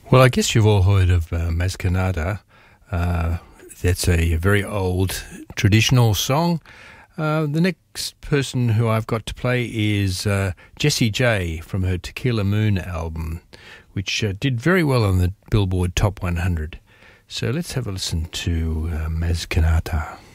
Well, I guess you've all heard of Maskanada. That's a very old traditional song. The next person who I've got to play is Jessie J from her Tequila Moon album, which did very well on the Billboard Top 100. So let's have a listen to Maskanada.